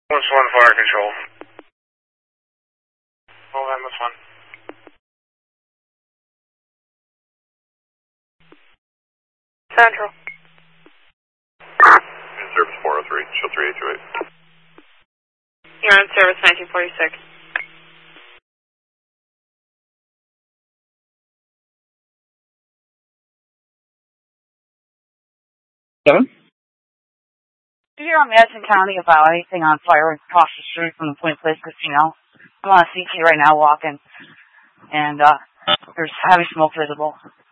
What's 1 fire control? Hold on, what's 1? Central. In service 403, show 3828. You're on service 1946. Kevin? You hear on Madison County about anything on fire across the street from the Point Place Casino? I'm on a CT right now walking, and there's heavy smoke visible.